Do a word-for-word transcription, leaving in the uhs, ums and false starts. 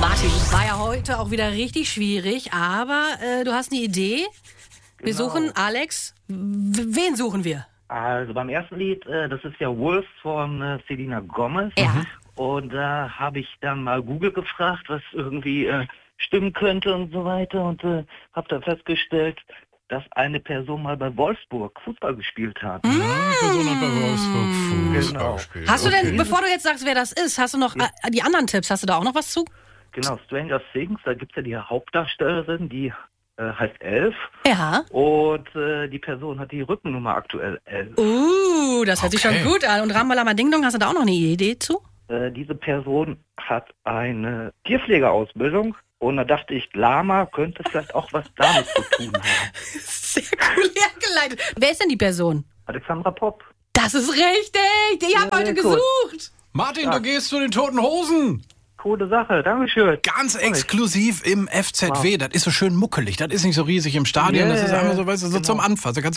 Martin, war ja heute auch wieder richtig schwierig, aber äh, du hast eine Idee. Wir Genau. suchen Alex. W- wen suchen wir? Also beim ersten Lied, äh, das ist ja Wolf von äh, Selena Gomez. Ja. Und da habe ich dann mal Google gefragt, was irgendwie äh, stimmen könnte und so weiter. Und äh, habe dann festgestellt, dass eine Person mal bei Wolfsburg Fußball gespielt hat. Mhm. Eine Person hat bei Wolfsburg Fußball Genau. gespielt. Hast du denn, Okay. bevor du jetzt sagst, wer das ist, hast du noch äh, die anderen Tipps? Hast du da auch noch was zu? Genau, Stranger Things, da gibt es ja die Hauptdarstellerin, die äh, heißt Elf. Ja. Und äh, die Person hat die Rückennummer aktuell elf. Uh, das hört sich Okay. schon gut an. Und Rambalama Ding Dong, hast du da auch noch eine Idee zu? Äh, diese Person hat eine Tierpflegeausbildung. Und da dachte ich, Lama könnte vielleicht auch was damit zu tun haben. Sehr cool hergeleitet. Wer ist denn die Person? Alexandra Popp. Das ist richtig. Die haben Ja, heute cool. gesucht. Martin, du gehst zu den Toten Hosen. Coole Sache, Dankeschön. Ganz exklusiv im F Z W. Das ist so schön muckelig. Das ist nicht so riesig im Stadion. Das ist Yeah, einfach so, weißt du, so genau. zum Anfassen. Da kannst du